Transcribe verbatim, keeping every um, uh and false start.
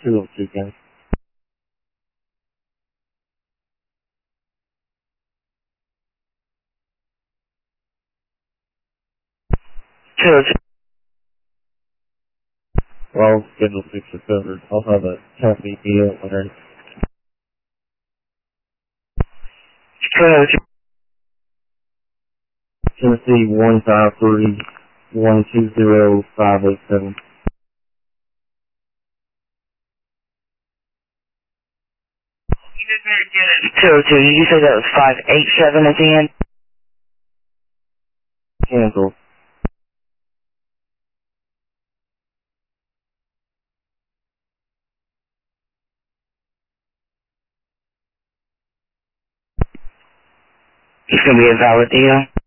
two oh two, guys. two oh two. Well, schedule six is covered. I'll have a happy deal when two oh two. Tennessee one five three one two zero five eight seven. two oh two, did you say that was five eight seven at the end? Cancel. It's going to be a valid deal.